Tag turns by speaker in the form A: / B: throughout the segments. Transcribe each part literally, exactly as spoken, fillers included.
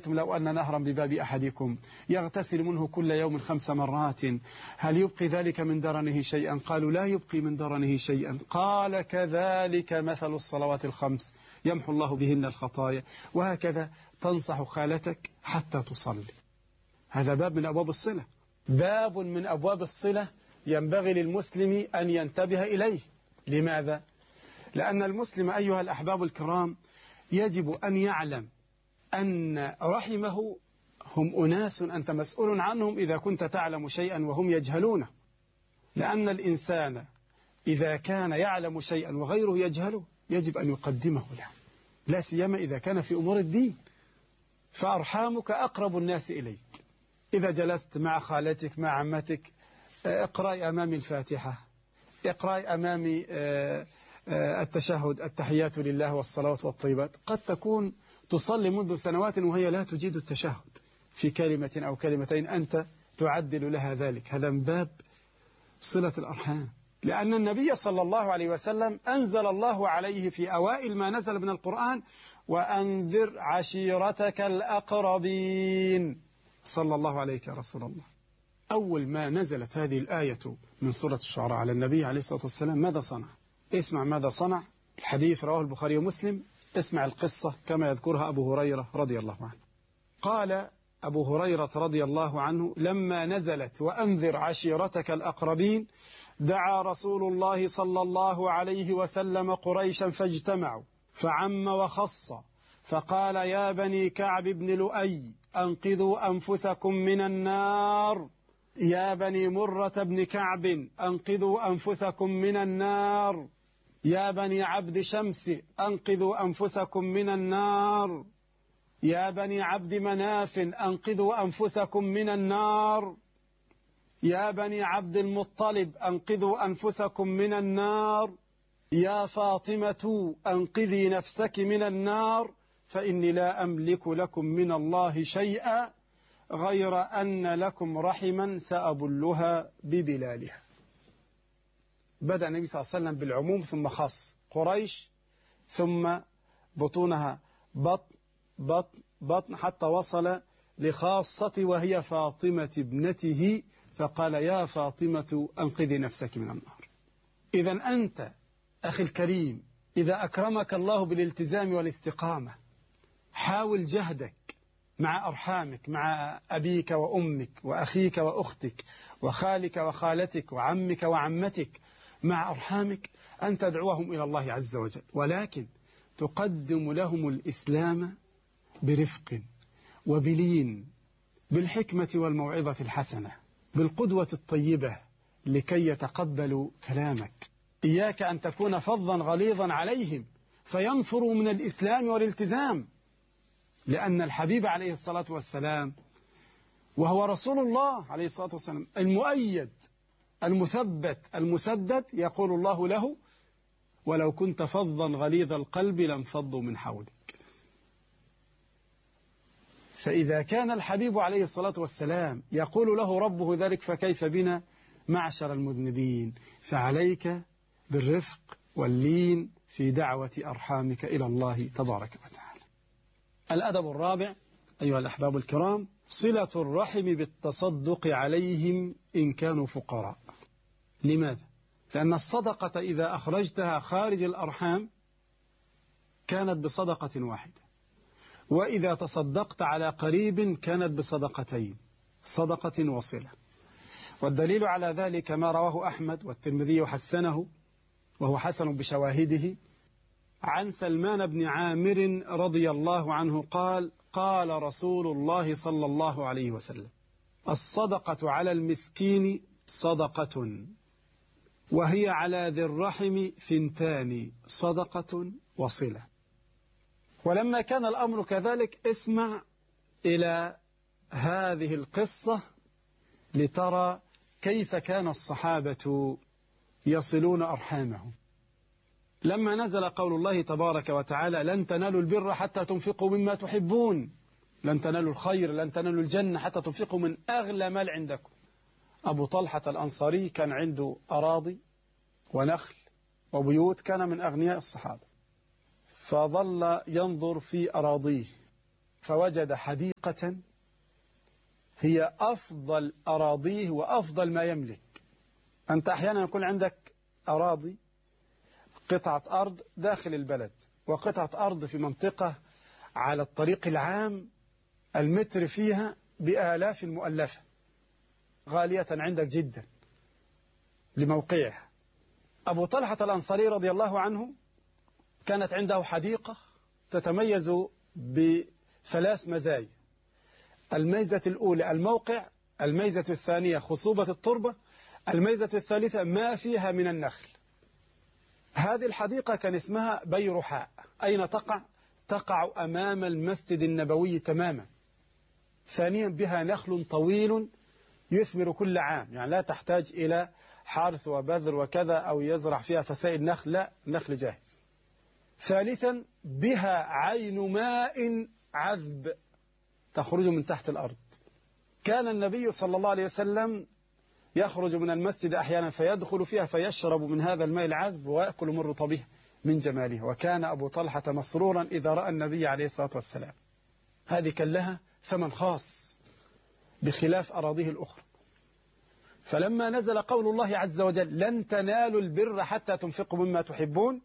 A: لو أن نهرا بباب أحدكم يغتسل منه كل يوم خمس مرات هل يبقي ذلك من درنه شيئا؟ قالوا لا يبقي من درنه شيئا. قال كذلك مثل الصلوات الخمس يمحو الله بهن الخطايا. وهكذا تنصح خالتك حتى تصلي. هذا باب من أبواب الصلة، باب من أبواب الصلة ينبغي للمسلم أن ينتبه إليه. لماذا؟ لأن المسلم أيها الأحباب الكرام يجب أن يعلم أن رحمه هم أناس أنت مسؤول عنهم إذا كنت تعلم شيئا وهم يجهلونه. لأن الإنسان إذا كان يعلم شيئا وغيره يجهله يجب أن يقدمه له، لا سيما إذا كان في أمور الدين، فأرحامك أقرب الناس إليك. إذا جلست مع خالتك مع عمتك اقرأي أمامي الفاتحة، اقرأي أمامي التشهد التحيات لله والصلوات والطيبات. قد تكون تصلي منذ سنوات وهي لا تجيد التشهد في كلمة أو كلمتين أنت تعدل لها ذلك. هذا من باب صلة الأرحام. لأن النبي صلى الله عليه وسلم أنزل الله عليه في أوائل ما نزل من القرآن وأنذر عشيرتك الأقربين. صلى الله عليك يا رسول الله. أول ما نزلت هذه الآية من سورة الشعراء على النبي عليه الصلاة والسلام ماذا صنع؟ اسمع ماذا صنع. الحديث رواه البخاري ومسلم. اسمع القصة كما يذكرها أبو هريرة رضي الله عنه. قال أبو هريرة رضي الله عنه لما نزلت وأنذر عشيرتك الأقربين دعا رسول الله صلى الله عليه وسلم قريشا فاجتمعوا فعم وخص فقال يا بني كعب بن لؤي أنقذوا أنفسكم من النار، يا بني مرة بن كعب أنقذوا أنفسكم من النار، يا بني عبد شمس أنقذوا أنفسكم من النار، يا بني عبد مناف أنقذوا أنفسكم من النار، يا بني عبد المطلب أنقذوا أنفسكم من النار، يا فاطمة أنقذي نفسك من النار فإني لا أملك لكم من الله شيئا غير أن لكم رحما سأبلها ببلالها. بدأ النبي صلى الله عليه وسلم بالعموم ثم خص قريش ثم بطونها بطن بطن بطن حتى وصل لخاصة وهي فاطمة ابنته فقال يا فاطمة أنقذي نفسك من النار. إذا أنت أخي الكريم إذا أكرمك الله بالالتزام والاستقامة حاول جهدك مع أرحامك، مع أبيك وأمك وأخيك وأختك وخالك وخالتك وعمك وعمتك، مع أرحامك أن تدعوهم إلى الله عز وجل، ولكن تقدم لهم الإسلام برفق وبلين، بالحكمة والموعظة الحسنة، بالقدوة الطيبة لكي يتقبلوا كلامك. إياك أن تكون فظا غليظا عليهم فينفروا من الإسلام والالتزام، لأن الحبيب عليه الصلاة والسلام وهو رسول الله عليه الصلاة والسلام المؤيد المثبت المسدد يقول الله له ولو كنت فظا غليظ القلب لانفضوا من حولك. فإذا كان الحبيب عليه الصلاة والسلام يقول له ربه ذلك فكيف بنا معشر المذنبين؟ فعليك بالرفق واللين في دعوة أرحامك إلى الله تبارك وتعالى. الأدب الرابع أيها الأحباب الكرام صلة الرحم بالتصدق عليهم إن كانوا فقراء. لماذا؟ لأن الصدقة إذا أخرجتها خارج الأرحام كانت بصدقة واحدة، وإذا تصدقت على قريب كانت بصدقتين، صدقة وصلة. والدليل على ذلك ما رواه أحمد والترمذي وحسنه وهو حسن بشواهده عن سلمان بن عامر رضي الله عنه قال قال رسول الله صلى الله عليه وسلم الصدقة على المسكين صدقة وهي على ذي الرحم ثنتان صدقة وصلة. ولما كان الأمر كذلك اسمع إلى هذه القصة لترى كيف كان الصحابة يصلون أرحامهم. لما نزل قول الله تبارك وتعالى لن تنالوا البر حتى تنفقوا مما تحبون، لن تنالوا الخير لن تنالوا الجنة حتى تنفقوا من أغلى مال عندكم. أبو طلحة الأنصاري كان عنده أراضي ونخل وبيوت، كان من أغنياء الصحابة، فظل ينظر في أراضيه فوجد حديقة هي أفضل أراضيه وأفضل ما يملك. أنت أحيانا يكون عندك أراضي، قطعة أرض داخل البلد وقطعة أرض في منطقة على الطريق العام المتر فيها بآلاف مؤلفة غالية عندك جدا لموقعها. أبو طلحة الأنصاري رضي الله عنه كانت عنده حديقة تتميز بثلاث مزايا: الميزة الأولى الموقع، الميزة الثانية خصوبة التربة، الميزة الثالثة ما فيها من النخل. هذه الحديقة كان اسمها بيرحاء. أين تقع؟ تقع أمام المسجد النبوي تماما. ثانيا بها نخل طويل يثمر كل عام، يعني لا تحتاج إلى حرث وبذر وكذا أو يزرع فيها فسائل نخل، لا، نخل جاهز. ثالثا بها عين ماء عذب تخرج من تحت الأرض. كان النبي صلى الله عليه وسلم يخرج من المسجد أحيانا فيدخل فيها فيشرب من هذا الماء العذب ويأكل من رطبه من جماله. وكان أبو طلحة مسرورا إذا رأى النبي عليه الصلاة والسلام. هذه كان لها ثمن خاص بخلاف أراضيه الأخرى. فلما نزل قول الله عز وجل لن تنالوا البر حتى تنفقوا مما تحبون،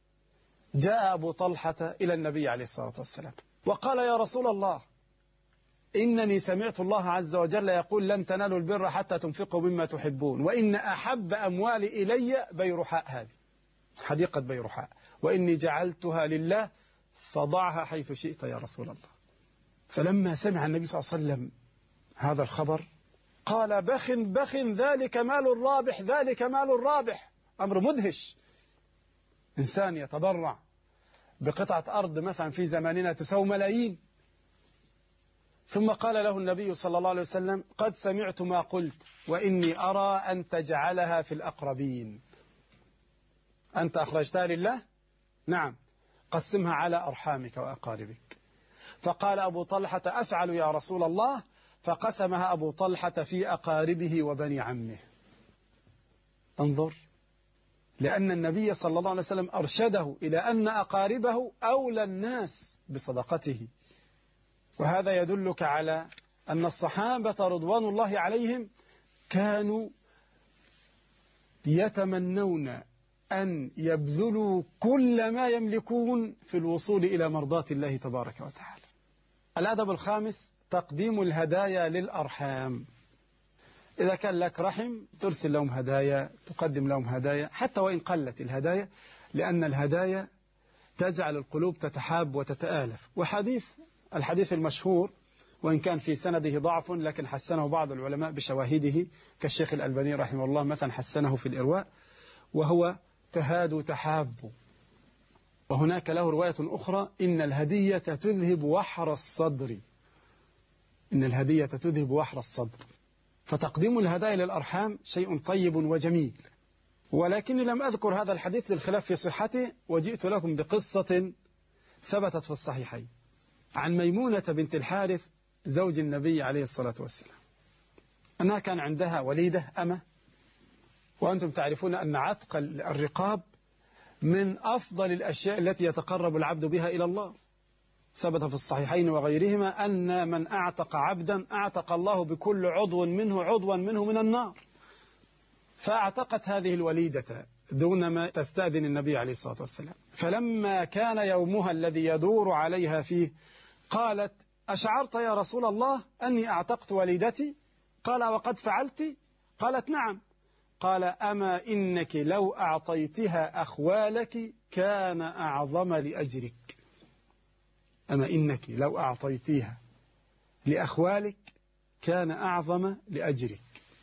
A: جاء أبو طلحة إلى النبي عليه الصلاة والسلام وقال يا رسول الله إنني سمعت الله عز وجل يقول لن تنالوا البر حتى تنفقوا مما تحبون، وإن أحب أموالي إلي بيرحاء، هذه حديقة بيرحاء، وإني جعلتها لله فضعها حيث شئت يا رسول الله. فلما سمع النبي صلى الله عليه وسلم هذا الخبر قال بخ بخ ذلك مال الرابح، ذلك مال الرابح. أمر مدهش، إنسان يتبرع بقطعة أرض مثلا في زماننا تساوي ملايين. ثم قال له النبي صلى الله عليه وسلم قد سمعت ما قلت وإني أرى أن تجعلها في الأقربين. أنت أخرجتها لله؟ نعم، قسمها على أرحامك وأقاربك. فقال أبو طلحة أفعل يا رسول الله، فقسمها أبو طلحة في أقاربه وبني عمه. انظر، لأن النبي صلى الله عليه وسلم أرشده إلى أن أقاربه أولى الناس بصدقته. وهذا يدلك على أن الصحابة رضوان الله عليهم كانوا يتمنون أن يبذلوا كل ما يملكون في الوصول إلى مرضاة الله تبارك وتعالى. الأدب الخامس تقديم الهدايا للأرحام. إذا كان لك رحم ترسل لهم هدايا، تقدم لهم هدايا حتى وإن قلت الهدايا، لأن الهدايا تجعل القلوب تتحاب وتتآلف. وحديث الحديث المشهور وإن كان في سنده ضعف لكن حسنه بعض العلماء بشواهده كالشيخ الألباني رحمه الله مثلا حسنه في الإرواء، وهو تهادوا تحابوا. وهناك له رواية أخرى إن الهدية تذهب وحر الصدر، إن الهدية تذهب وحر الصدر. فتقديم الهدايا للأرحام شيء طيب وجميل. ولكني لم أذكر هذا الحديث للخلاف في صحته، وجئت لكم بقصة ثبتت في الصحيحين عن ميمونة بنت الحارث زوج النبي عليه الصلاة والسلام، أنها كان عندها وليدة أمة. وأنتم تعرفون أن عتق الرقاب من أفضل الأشياء التي يتقرب العبد بها إلى الله. ثبت في الصحيحين وغيرهما أن من أعتق عبدا أعتق الله بكل عضو منه عضوا منه من النار. فأعتقت هذه الوليدة دون ما تستأذن النبي عليه الصلاة والسلام. فلما كان يومها الذي يدور عليها فيه قالت أشعرت يا رسول الله أني أعتقت وليدتي؟ قال وقد فعلت؟ قالت نعم. قال أما إنك لو أعطيتها أخوالك كان أعظم لأجرك. أما إنك لو أعطيتيها لأخوالك كان أعظم لأجرك.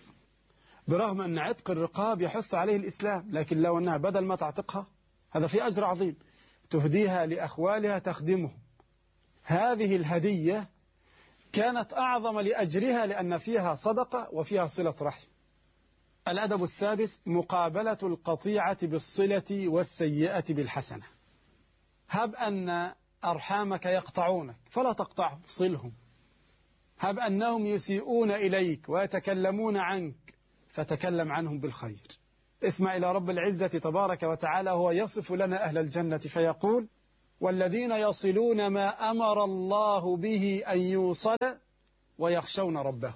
A: برغم أن عتق الرقاب يحث عليه الإسلام، لكن لو أنها بدل ما تعتقها هذا في أجر عظيم تهديها لأخوالها تخدمهم. هذه الهدية كانت أعظم لأجرها لأن فيها صدقة وفيها صلة رحم. الأدب السادس مقابلة القطيعة بالصلة والسيئة بالحسنة. هب أن أرحامك يقطعونك فلا تقطعهم، صلهم. هب أنهم يسيئون إليك ويتكلمون عنك فتكلم عنهم بالخير. اسمع إلى رب العزة تبارك وتعالى هو يصف لنا أهل الجنة فيقول والذين يصلون ما أمر الله به أن يوصل ويخشون ربهم،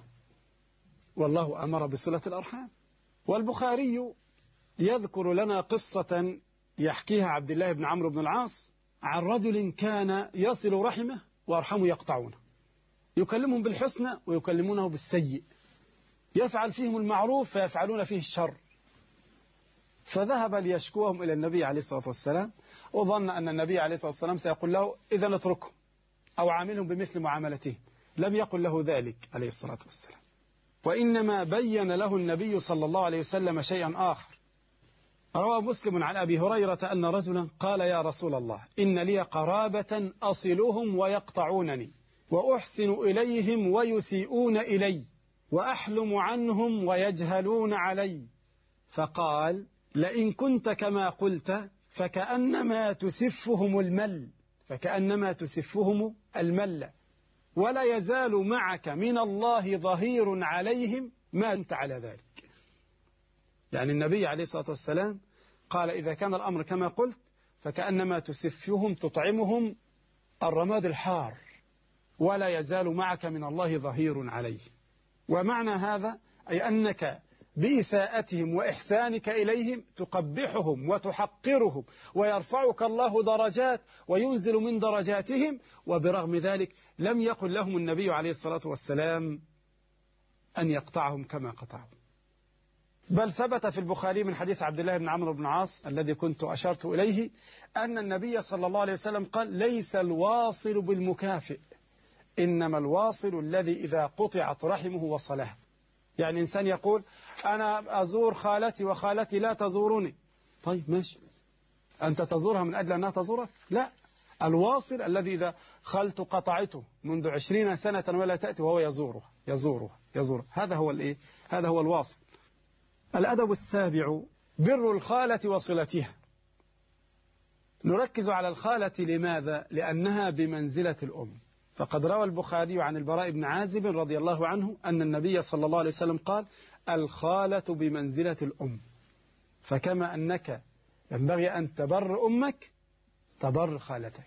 A: والله أمر بصلة الأرحام. والبخاري يذكر لنا قصة يحكيها عبد الله بن عمرو بن العاص عن رجل كان يصل رحمه وأرحمه يقطعونه، يكلمهم بالحسنى ويكلمونه بالسيء، يفعل فيهم المعروف فيفعلون فيه الشر. فذهب ليشكوهم إلى النبي عليه الصلاة والسلام، وظن أن النبي عليه الصلاة والسلام سيقول له إذا اتركهم أو عاملهم بمثل معاملته. لم يقل له ذلك عليه الصلاة والسلام، وإنما بين له النبي صلى الله عليه وسلم شيئا آخر. روى مسلم عن أبي هريرة أن رجلا قال يا رسول الله إن لي قرابة أصلهم ويقطعونني، وأحسن إليهم ويسيئون إلي، وأحلم عنهم ويجهلون علي. فقال لئن كنت كما قلت فكأنما تسفهم المل فكأنما تسفهم المل ولا يزال معك من الله ظهير عليهم ما أنت على ذلك. يعني النبي عليه الصلاة والسلام قال إذا كان الأمر كما قلت فكأنما تسفهم تطعمهم الرماد الحار ولا يزال معك من الله ظهير عليه. ومعنى هذا أي أنك بإساءتهم وإحسانك إليهم تقبحهم وتحقرهم ويرفعك الله درجات وينزل من درجاتهم. وبرغم ذلك لم يقل لهم النبي عليه الصلاة والسلام أن يقطعهم كما قطعهم، بل ثبت في البخاري من حديث عبد الله بن عمرو بن العاص الذي كنت أشرت إليه أن النبي صلى الله عليه وسلم قال ليس الواصل بالمكافئ، إنما الواصل الذي إذا قطعت رحمه وصلها. يعني إنسان يقول أنا أزور خالتي وخالتي لا تزورني، طيب ماشي، أنت تزورها من أجل أنها تزورك؟ لا، الواصل الذي إذا خالته قطعته منذ عشرين سنة ولا تأتي وهو يزورها يزورها يزورها، هذا هو الإيه؟ هذا هو الواصل. الأدب السابع بر الخالة وصلتها. نركز على الخالة لماذا؟ لأنها بمنزلة الأم. فقد روى البخاري عن البراء بن عازب رضي الله عنه أن النبي صلى الله عليه وسلم قال الخالة بمنزلة الأم، فكما أنك ينبغي أن تبر أمك تبر خالتك.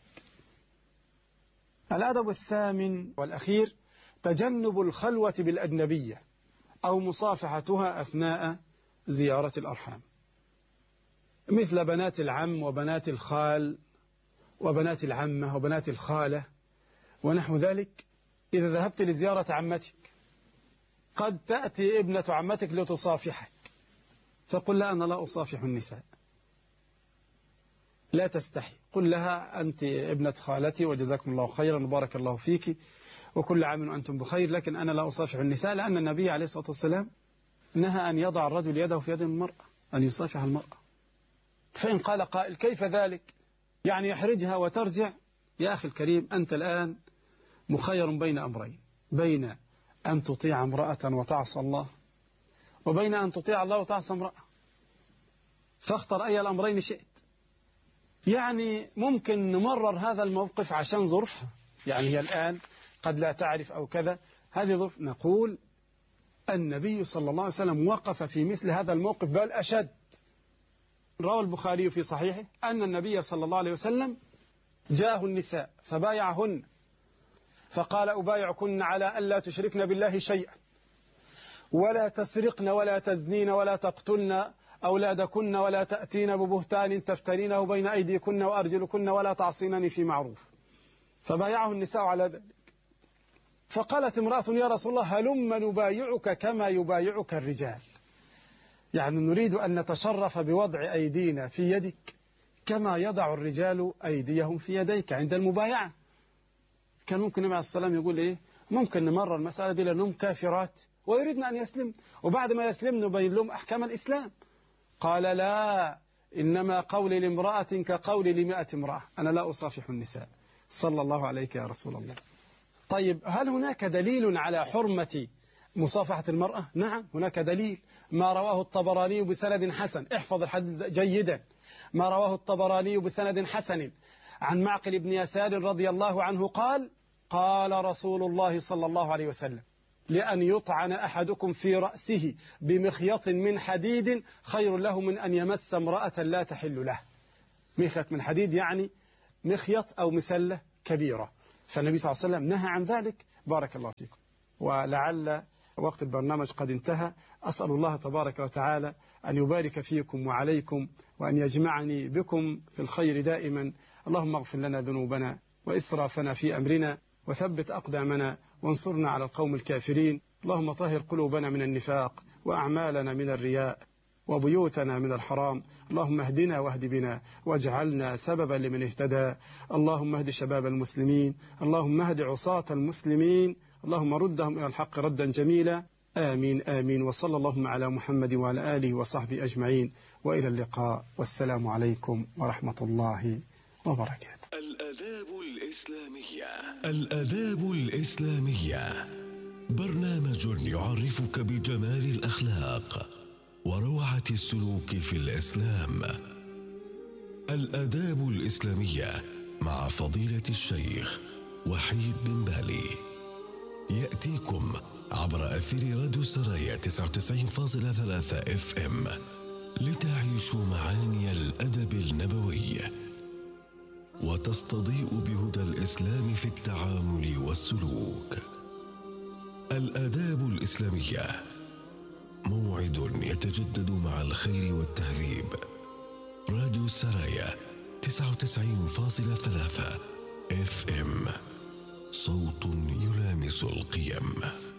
A: الأدب الثامن والأخير تجنب الخلوة بالأجنبية أو مصافحتها أثناء زيارة الأرحام، مثل بنات العم وبنات الخال وبنات العمة وبنات الخالة ونحو ذلك. إذا ذهبت لزيارة عمتك قد تأتي ابنة عمتك لتصافحك، فقل لها أنا لا أصافح النساء، لا تستحي، قل لها أنت ابنة خالتي وجزاكم الله خيرا وبارك الله فيك وكل عام وأنتم بخير، لكن أنا لا أصافح النساء، لأن النبي عليه الصلاة والسلام نهى أن يضع الرجل يده في يد المرأة، أن يصافح المرأة. فإن قال قائل كيف ذلك؟ يعني يحرجها وترجع. يا أخي الكريم أنت الآن مخير بين أمرين، بين أن تطيع امرأة وتعصى الله وبين أن تطيع الله وتعصى امرأة، فاختر أي الأمرين شئت. يعني ممكن نمرر هذا الموقف عشان ظروفها، يعني هي الآن قد لا تعرف أو كذا، هذه ظروف. نقول النبي صلى الله عليه وسلم وقف في مثل هذا الموقف بل أشد. روى البخاري في صحيحه أن النبي صلى الله عليه وسلم جاءه النساء فبايعهن فقال أبايعكن على ألا تشركن بالله شيئا ولا تسرقن ولا تزنين ولا تقتلن أولادكن ولا تأتين ببهتان تفترينه بين أيديكن وأرجلكن ولا تعصينني في معروف. فبايعه النساء على ذلك. فقالت امرأة يا رسول الله هلم نبايعك كما يبايعك الرجال، يعني نريد أن نتشرف بوضع أيدينا في يدك كما يضع الرجال أيديهم في يديك عند المبايعة. كان ممكن النبي عليه الصلاة والسلام يقول إيه؟ ممكن نمرر المسألة دي لأنهم كافرات ويريدنا أن يسلم، وبعد ما يسلم نبين لهم أحكام الإسلام. قال لا، إنما قولي لامرأة كقولي لمئة امرأة، أنا لا أصافح النساء. صلى الله عليك يا رسول الله. طيب هل هناك دليل على حرمة مصافحة المرأة؟ نعم هناك دليل، ما رواه الطبراني بسند حسن، احفظ الحديث جيدا، ما رواه الطبراني بسند حسن عن معقل بن يسار رضي الله عنه قال قال رسول الله صلى الله عليه وسلم لأن يطعن أحدكم في رأسه بمخيط من حديد خير له من أن يمس امرأة لا تحل له. مخيط من حديد يعني مخيط أو مسلة كبيرة، فالنبي صلى الله عليه وسلم نهى عن ذلك. بارك الله فيكم. ولعل وقت البرنامج قد انتهى. أسأل الله تبارك وتعالى أن يبارك فيكم وعليكم، وأن يجمعني بكم في الخير دائما. اللهم اغفر لنا ذنوبنا وإسرافنا في أمرنا، وثبت أقدامنا، وانصرنا على القوم الكافرين. اللهم طهر قلوبنا من النفاق، وأعمالنا من الرياء، وبيوتنا من الحرام. اللهم اهدنا واهد بنا، واجعلنا سببا لمن اهتدى. اللهم اهد شباب المسلمين، اللهم اهد عصاة المسلمين، اللهم ردهم إلى الحق ردا جميلا. آمين آمين. وصلى اللهم على محمد وعلى آله وصحبه أجمعين، وإلى اللقاء، والسلام عليكم ورحمة الله وبركاته.
B: الآداب الإسلامية. الآداب الإسلامية برنامج يعرفك بجمال الأخلاق وروعة السلوك في الإسلام. الآداب الإسلامية مع فضيلة الشيخ وحيد بن بالي، يأتيكم عبر أثير راديو سرايا تسعة وتسعين فاصلة ثلاثة اف ام لتعيشوا معاني الأدب النبوي وتستضيء بهدى الإسلام في التعامل والسلوك. الآداب الإسلامية موعد يتجدد مع الخير والتهذيب. راديو سرايا تسعة وتسعين فاصلة ثلاثة اف ام، صوت يلامس القيم.